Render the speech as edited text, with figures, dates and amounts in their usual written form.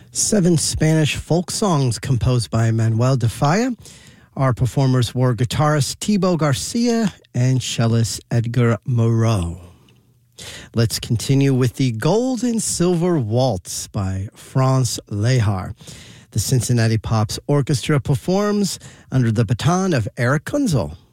7 Spanish folk songs composed by Manuel de Falla. Our performers were guitarist Thibaut Garcia and cellist Edgar Moreau. Let's continue with the Gold and Silver Waltz by Franz Lehár. The Cincinnati Pops Orchestra performs under the baton of Eric Kunzel.